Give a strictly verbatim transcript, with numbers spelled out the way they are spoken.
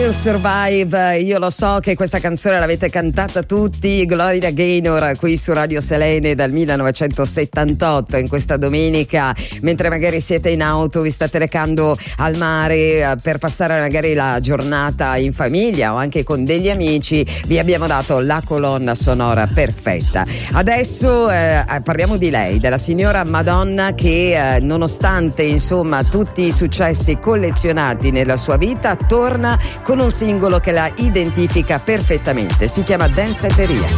Will Survive. Io lo so che questa canzone l'avete cantata tutti. Gloria Gaynor qui su Radio Selene dal millenovecentosettantotto, in questa domenica, mentre magari siete in auto, vi state recando al mare per passare magari la giornata in famiglia o anche con degli amici, vi abbiamo dato la colonna sonora perfetta. Adesso eh, parliamo di lei, della signora Madonna, che eh, nonostante insomma tutti i successi collezionati nella sua vita, torna con un singolo che la identifica perfettamente. Si chiama Danceteria.